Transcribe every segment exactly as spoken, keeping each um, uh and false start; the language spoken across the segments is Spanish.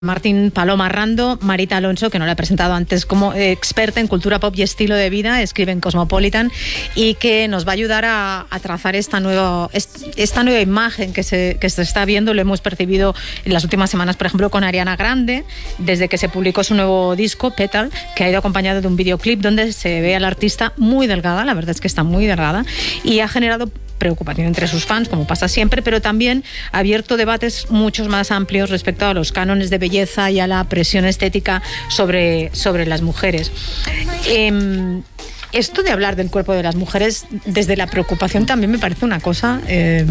Martín Paloma Rando, Marita Alonso, que no la he presentado antes, como experta en cultura pop y estilo de vida, escribe en Cosmopolitan y que nos va a ayudar a, a trazar esta nueva, esta nueva imagen que se, que se está viendo. Lo hemos percibido en las últimas semanas, por ejemplo, con Ariana Grande, desde que se publicó su nuevo disco, Petal, que ha ido acompañado de un videoclip donde se ve a la artista muy delgada, la verdad es que está muy delgada, y ha generado preocupación entre sus fans, como pasa siempre, pero también ha abierto debates muchos más amplios respecto a los cánones de belleza y a la presión estética sobre, sobre las mujeres. Eh, esto de hablar del cuerpo de las mujeres desde la preocupación también me parece una cosa eh,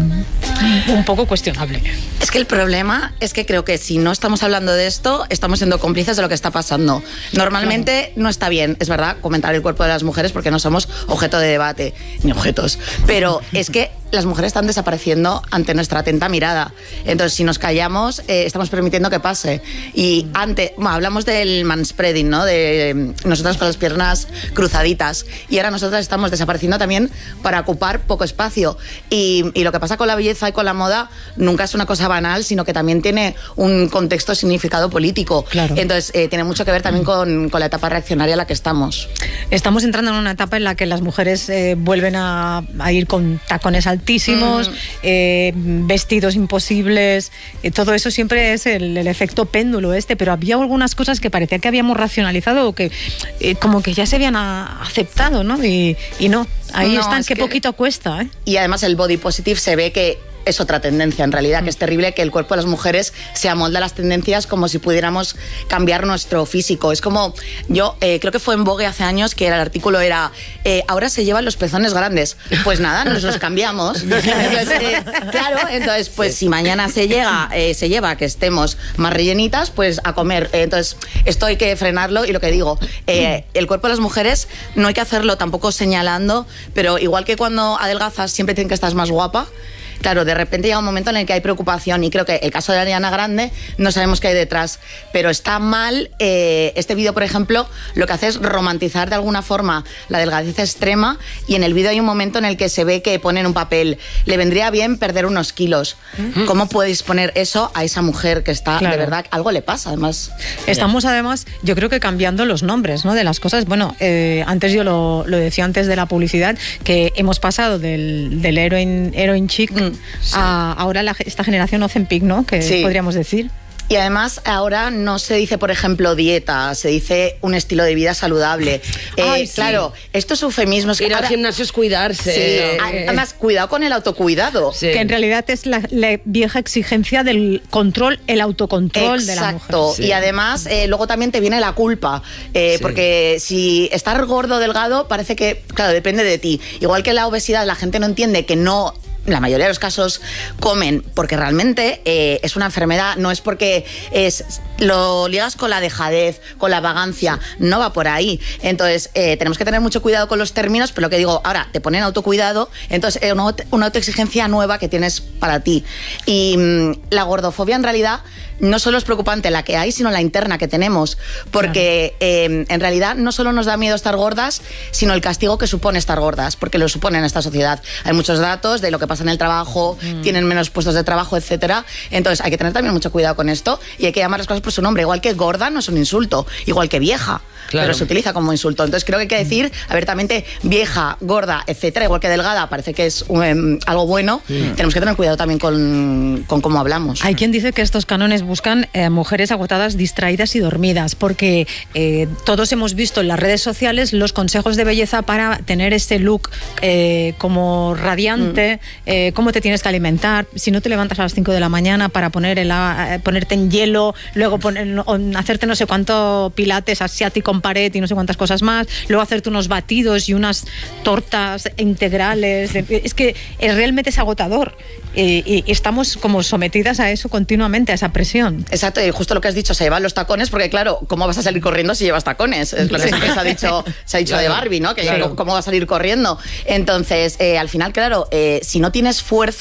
un poco cuestionable. Es que el problema es que creo que si no estamos hablando de esto, estamos siendo cómplices de lo que está pasando. Normalmente claro. No está bien, es verdad, comentar el cuerpo de las mujeres porque no somos objeto de debate, ni objetos, pero es que las mujeres están desapareciendo ante nuestra atenta mirada. Entonces, si nos callamos, eh, estamos permitiendo que pase. Y antes, bueno, hablamos del manspreading, ¿no? De nosotras con las piernas cruzaditas. Y ahora nosotras estamos desapareciendo también para ocupar poco espacio. Y, y lo que pasa con la belleza y con la moda nunca es una cosa banal, sino que también tiene un contexto, significado político. Claro. Entonces, eh, tiene mucho que ver también con, con la etapa reaccionaria en la que estamos. Estamos entrando en una etapa en la que las mujeres eh, vuelven a, a ir con tacones altos, altísimos, mm. eh, vestidos imposibles, eh, todo eso siempre es el, el efecto péndulo este, pero había algunas cosas que parecía que habíamos racionalizado o que eh, como que ya se habían a, aceptado, ¿no? Y, y no, ahí no, están, qué que... poquito cuesta, ¿eh? Y además el body positive se ve que es otra tendencia, en realidad, que es terrible que el cuerpo de las mujeres se amolda a las tendencias como si pudiéramos cambiar nuestro físico. Es como, yo eh, creo que fue en Vogue hace años que el artículo era, eh, ahora se llevan los pezones grandes. Pues nada, nos los cambiamos. Entonces, eh, claro, entonces, pues si mañana se llega, eh, se lleva que estemos más rellenitas, pues a comer. Entonces, esto hay que frenarlo y lo que digo, eh, el cuerpo de las mujeres no hay que hacerlo tampoco señalando, pero igual que cuando adelgazas siempre tienen que estar más guapa. Claro, de repente llega un momento en el que hay preocupación y creo que el caso de Ariana Grande no sabemos qué hay detrás, pero está mal. Eh, este vídeo, por ejemplo, lo que hace es romantizar de alguna forma la delgadez extrema y en el vídeo hay un momento en el que se ve que ponen un papel, le vendría bien perder unos kilos. Uh-huh. ¿Cómo podéis poner eso a esa mujer que está, claro, de verdad, algo le pasa además? Estamos además, yo creo que cambiando los nombres, ¿no?, de las cosas. Bueno, eh, antes yo lo, lo decía antes de la publicidad, que hemos pasado del, del heroin, heroin chic mm. Sí. A, ahora la, esta generación Ozempic, ¿no? Que sí, podríamos decir. Y además ahora no se dice, por ejemplo, dieta, se dice un estilo de vida saludable. Ay, eh, sí. Claro, estos eufemismos... Ir al gimnasio es cuidarse. Sí, no. Además, cuidado con el autocuidado. Sí. Que en realidad es la, la vieja exigencia del control, el autocontrol. Exacto. De la mujer. Exacto. Sí. Y además, eh, luego también te viene la culpa. Eh, sí. Porque si estar gordo o delgado parece que, claro, depende de ti. Igual que la obesidad, la gente no entiende que no... La mayoría de los casos comen porque realmente eh, es una enfermedad, no es porque es, lo ligas con la dejadez, con la vagancia, no va por ahí. Entonces, eh, tenemos que tener mucho cuidado con los términos, pero lo que digo, ahora te ponen autocuidado, entonces eh, una, una autoexigencia nueva que tienes para ti. Y mmm, la gordofobia en realidad no solo es preocupante la que hay, sino la interna que tenemos, porque claro. eh, en realidad no solo nos da miedo estar gordas, sino el castigo que supone estar gordas, porque lo supone en esta sociedad. Hay muchos datos de lo que pasa en el trabajo, mm. tienen menos puestos de trabajo, etcétera. Entonces hay que tener también mucho cuidado con esto y hay que llamar las cosas por su nombre. Igual que gorda no es un insulto, igual que vieja, claro, pero se utiliza como insulto. Entonces creo que hay que decir abiertamente vieja, gorda, etcétera, igual que delgada, parece que es um, algo bueno. Mm. Tenemos que tener cuidado también con, con cómo hablamos. Hay quien dice que estos cánones buscan eh, mujeres agotadas, distraídas y dormidas, porque eh, todos hemos visto en las redes sociales los consejos de belleza para tener este look eh, como radiante, mm. eh, cómo te tienes que alimentar, si no te levantas a las cinco de la mañana para poner el, eh, ponerte en hielo, luego poner, hacerte no sé cuánto pilates asiático en pared y no sé cuántas cosas más, luego hacerte unos batidos y unas tortas integrales. De, es que es, realmente es agotador eh, y, y estamos como sometidas a eso continuamente, a esa presión. Exacto, y justo lo que has dicho, se llevan los tacones, porque claro, ¿cómo vas a salir corriendo si llevas tacones? Es lo que se ha dicho, se ha dicho claro, de Barbie, ¿no? Que claro. ¿Cómo vas a salir corriendo? Entonces, eh, al final, claro, eh, si no tienes fuerza,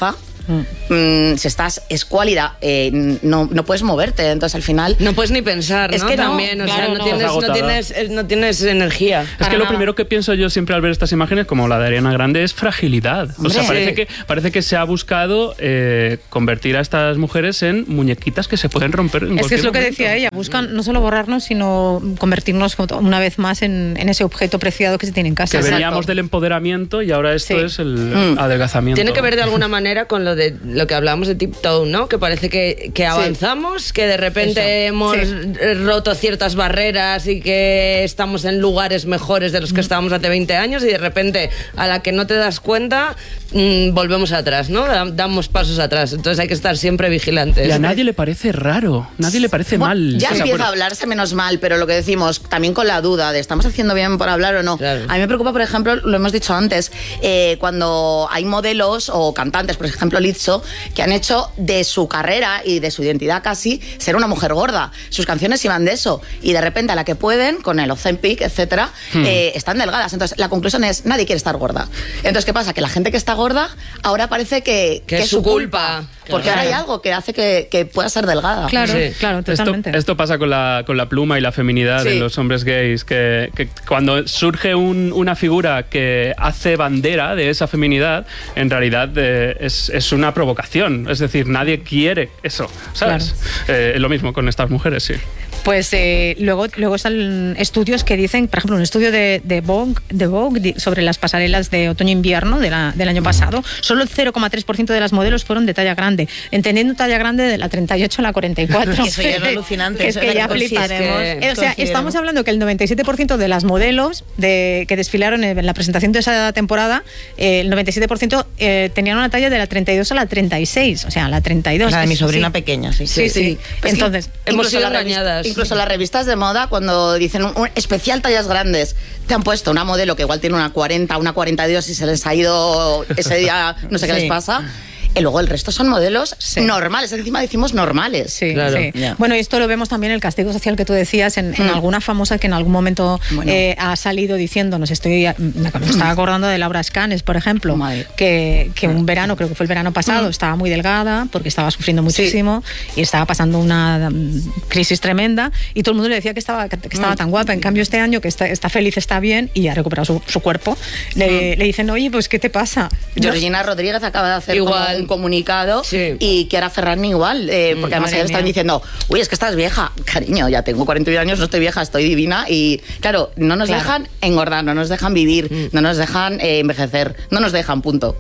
Mm, si estás escuálida, eh, no, no puedes moverte, entonces al final... No puedes ni pensar, es ¿no? que no, También, o claro, sea, no, no. Tienes, no, tienes, no tienes energía. Es que lo primero que pienso yo siempre al ver estas imágenes, como la de Ariana Grande, es fragilidad. O Hombre, sea, parece, sí. que, parece que se ha buscado eh, convertir a estas mujeres en muñequitas que se pueden romper en Es que es lo que momento. decía ella, buscan no solo borrarnos, sino convertirnos una vez más en, en ese objeto preciado que se tiene en casa. Que Exacto. veníamos del empoderamiento y ahora esto Sí. es el Mm. adelgazamiento. Tiene que ver de alguna manera con lo de lo que hablábamos de tiptoe, ¿no? Que parece que, que avanzamos, que de repente Eso. hemos Sí. roto ciertas barreras y que estamos en lugares mejores de los que estábamos hace veinte años y de repente a la que no te das cuenta mmm, volvemos atrás, ¿no? Da- Damos pasos atrás. Entonces hay que estar siempre vigilantes. Y a nadie le parece raro, nadie le parece Bueno, mal. ya O sea, empieza bueno, a hablarse menos mal, pero lo que decimos, también con la duda de ¿estamos haciendo bien por hablar o no? Claro. A mí me preocupa, por ejemplo, lo hemos dicho antes, eh, cuando hay modelos o cantantes, por ejemplo Lizzo, que han hecho de su carrera y de su identidad casi ser una mujer gorda. Sus canciones iban de eso. Y de repente a la que pueden, con el Ozempic, etcétera, Hmm. eh, están delgadas. Entonces la conclusión es, nadie quiere estar gorda. Entonces, ¿qué pasa? Que la gente que está gorda ahora parece que, Que es su culpa. Porque Claro. ahora hay algo que hace que, que pueda ser delgada. Claro, Sí. claro, Esto, totalmente. esto pasa con la, con la pluma y la feminidad Sí. en los hombres gays, que, que cuando surge un- una figura que hace bandera de esa feminidad, en realidad eh, es, es una provocación. Es decir, nadie quiere eso, ¿sabes? Eh, es lo mismo con estas mujeres, sí. Pues eh, luego, luego están estudios que dicen, por ejemplo, un estudio de, de, Vogue, de Vogue di- sobre las pasarelas de otoño-invierno de la- del año pasado, solo el cero coma tres por ciento de las modelos fueron de talla grande, entendiendo talla grande de la treinta y ocho a la cuarenta y cuatro. Eso ya es alucinante, Que es eso que es ya que fliparemos. consiste- Eh, o sea, considero. estamos hablando que el noventa y siete por ciento de las modelos de, que desfilaron en la presentación de esa temporada, eh, el noventa y siete por ciento eh, tenían una talla de la treinta y dos a la treinta y seis, o sea, la treinta y dos. La de mi Eso sobrina sí. pequeña, sí. Sí, sí. Pues Entonces, que hemos incluso sido las revis- engañadas. Incluso las revistas de moda, cuando dicen un, un especial tallas grandes, te han puesto una modelo que igual tiene una cuarenta, una cuarenta y dos y se les ha ido ese día, no sé qué Sí. les pasa. Y luego el resto son modelos Sí. normales, encima decimos normales. Sí, Claro. sí. Ya. Bueno, y esto lo vemos también en el castigo social que tú decías, en, en Mm. alguna famosa que en algún momento Bueno. eh, ha salido diciendo, nos estoy, me me estaba acordando de Laura Escanes, por ejemplo, Madre. que, que un verano, creo que fue el verano pasado, Mm. estaba muy delgada porque estaba sufriendo muchísimo y estaba pasando una mm, crisis tremenda y todo el mundo le decía que estaba, que, que Mm. estaba tan guapa. En cambio, este año que está, está feliz, está bien y ha recuperado su, su cuerpo, le, le dicen, oye, pues ¿qué te pasa? No- Georgina Rodríguez acaba de hacer como Igual. un comunicado Sí. y Chiara Ferragni igual, eh, porque además madre ellas están mía. diciendo, uy, es que estás vieja. Cariño, ya tengo cuarenta y uno años, no estoy vieja, estoy divina. Y claro, no nos Claro. dejan engordar, no nos dejan vivir, no nos dejan eh, envejecer, no nos dejan, punto.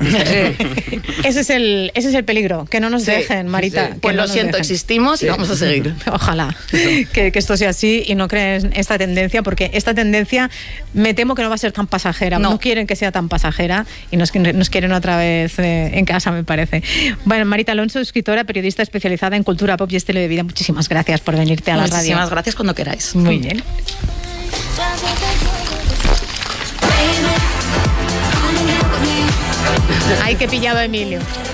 ese, es el, ese es el peligro, que no nos Sí, dejen, Marita. sí. que Pues no lo nos siento, dejen. existimos y vamos a seguir. Ojalá que, que esto sea así y no creen esta tendencia, porque esta tendencia me temo que no va a ser tan pasajera. No, No. quieren que sea tan pasajera y nos, nos quieren otra vez eh, en casa, me parece. Bueno, Marita Alonso, escritora, periodista especializada en cultura pop y estilo de vida. Muchísimas gracias por venirte a la Muchísimas radio. gracias cuando queráis. Muy bien. Ay, que pillado a Emilio.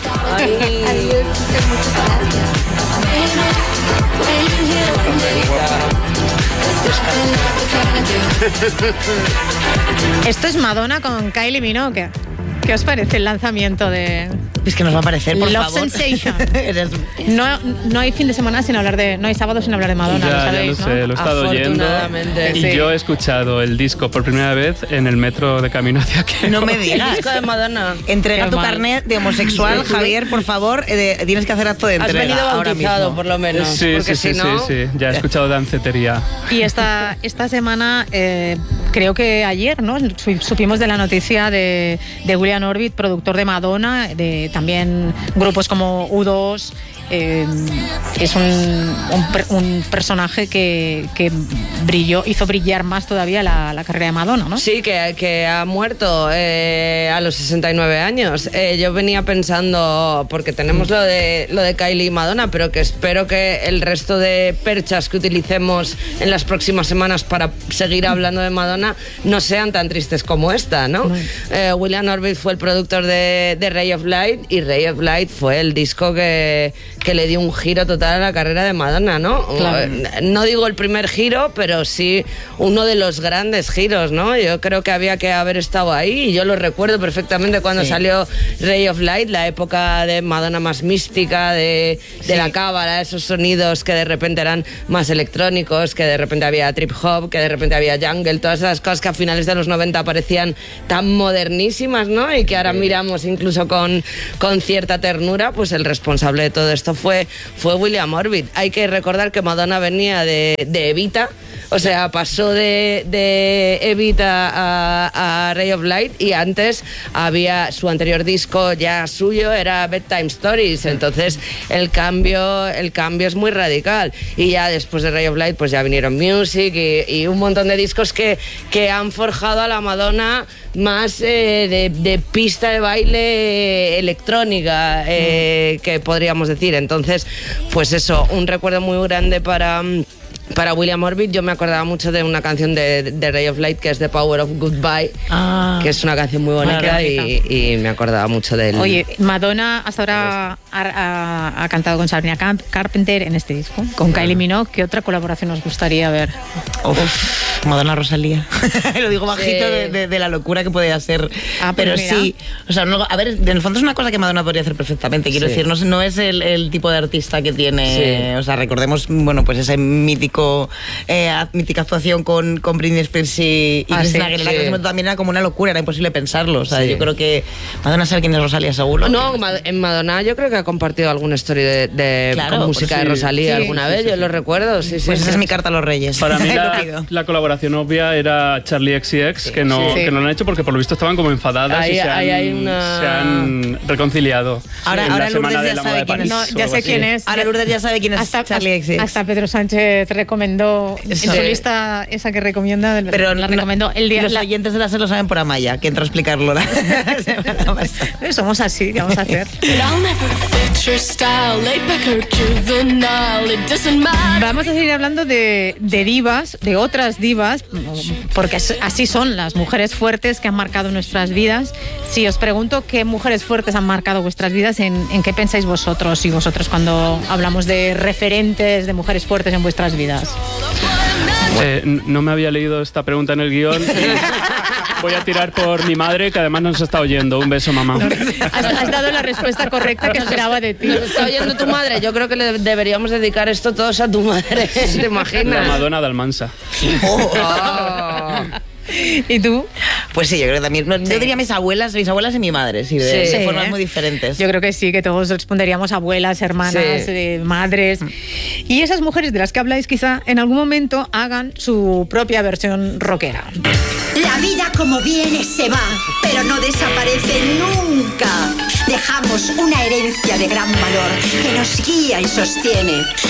Esto es Madonna con Kylie Minogue. ¿Qué os parece el lanzamiento de...? Es que nos va a parecer, por Love favor. Sensation. Eres- No, no hay fin de semana sin hablar de... No hay sábado sin hablar de Madonna, Ya, lo ya sabéis, lo sé, ¿no? lo he estado oyendo. Afortunadamente. Y Sí. yo he escuchado el disco por primera vez en el metro de camino hacia aquí. No me El digas. disco de Madonna. Entrega Qué tu mal. carnet de homosexual, Javier, por favor. eh, de- tienes que hacer acto de Has entrega venido ahora bautizado, mismo. por lo menos. Sí, porque sí, sí, si no... sí, sí, ya he escuchado dancetería. Y esta, esta semana, eh, creo que ayer, ¿no? Su- Supimos de la noticia de, de William Orbit, productor de Madonna, de también grupos como U dos. Eh, es un, un, per- un personaje que, que brilló, hizo brillar más todavía la, la carrera de Madonna, ¿no? Sí, que, que ha muerto eh, a los sesenta y nueve años. Eh, yo venía pensando, porque tenemos lo de, lo de Kylie y Madonna, pero que espero que el resto de perchas que utilicemos en las próximas semanas para seguir hablando de Madonna no sean tan tristes como esta, ¿no? Eh, William Orbit fue el productor de, de Ray of Light y Ray of Light fue el disco que, que le dio un giro total a la carrera de Madonna, ¿no? Claro. No digo el primer giro, pero sí uno de los grandes giros, ¿no? Yo creo que había que haber estado ahí y yo lo recuerdo perfectamente cuando Sí. salió Ray of Light, la época de Madonna más mística, de, de Sí. la cábala, esos sonidos que de repente eran más electrónicos, que de repente había trip hop, que de repente había jungle, todas esas cosas que a finales de los noventa parecían tan modernísimas, ¿no? Y que ahora miramos incluso con, con cierta ternura, pues el responsable de todo esto fue, fue William Orbit. Hay que recordar que Madonna venía de, de Evita, o sea, pasó de, de Evita a, a Ray of Light, y antes había su anterior disco ya suyo, era Bedtime Stories, entonces el cambio, el cambio es muy radical. Y ya después de Ray of Light pues ya vinieron Music y, y un montón de discos que, que han forjado a la Madonna más eh, de, de pista de baile electrónica, eh, que podríamos decir. Entonces, pues eso, un recuerdo muy grande para... Para William Orbit. Yo me acordaba mucho de una canción de, de Ray of Light que es The Power of Goodbye, Ah. que es una canción muy bonita, Claro, y, y me acordaba mucho de él. Oye, Madonna hasta ahora ha, ha- ha cantado con Sabrina Camp- Carpenter en este disco, con Kylie Minogue. ¿Qué otra colaboración os gustaría ver? Uf, Madonna Rosalía. Lo digo bajito Sí. de, de- de la locura que podía ser. Ah, pero pero mira. sí. O sea, no- a ver, en el fondo es una cosa que Madonna podría hacer perfectamente. Quiero Sí. decir, no, es- no es el, el tipo de artista que tiene. Sí. O sea, recordemos, bueno, pues ese mítico, eh, mítica actuación con, con Britney Spears y, y Ah, Christina sí, Aguilera, sí. que en ese momento también era como una locura, era imposible pensarlo. O sea, Sí. yo creo que Madonna sabe quién es Rosalía, seguro. No, Ma- en Madonna yo creo que ha compartido alguna story de, de- Claro, con pues música sí. de Rosalía Sí, alguna sí, vez, sí, yo sí. lo recuerdo, sí, sí. Pues sí. esa es mi carta a los Reyes. Para mí Lo la, pido. la colaboración obvia era Charlie X C X, que no, Sí. que no lo han hecho porque por lo visto estaban como enfadadas Ahí- y se han, ahí hay una- se han reconciliado. Ahora- en ahora la semana Lourdes de ya la sabe moda de quién es. París No, o ya algo sé así. quién es. Ahora Lourdes ya sabe quién es hasta, Charlie X C X. Hasta Pedro Sánchez recomendó, en Sí. su lista esa que recomienda, Pero la no- recomendó el día. los la- oyentes de la SER lo saben por Amaya, que entró a explicarlo la semana pasada. Somos así, ¿qué vamos a hacer? But I'll never fit your style, laid back or juvenile, it doesn't matter. Vamos a seguir hablando de, de divas, de otras divas, porque es- así son las mujeres fuertes que han marcado nuestras vidas. Si os pregunto qué mujeres fuertes han marcado vuestras vidas, ¿en, en qué pensáis vosotros y vosotros cuando hablamos de referentes de mujeres fuertes en vuestras vidas? Eh, n- no me había leído esta pregunta en el guión. y voy a tirar por mi madre, que además nos está oyendo. Un beso, mamá. Has, has dado la respuesta correcta que esperaba de ti. ¿Nos está oyendo tu madre? Yo creo que le deberíamos dedicar esto todos a tu madre, ¿te La imaginas? Madonna de Almansa. Oh. ¿Y tú? Pues sí, yo creo que también. No, Yo diría mis abuelas, mis abuelas y mi madre, sí, de, Sí. de Sí, formas ¿eh? muy diferentes. Yo creo que sí, que todos responderíamos abuelas, hermanas, Sí. eh, madres. Y esas mujeres de las que habláis quizá en algún momento hagan su propia versión rockera. La vida como viene se va, pero no desaparece nunca. Dejamos una herencia de gran valor que nos guía y sostiene.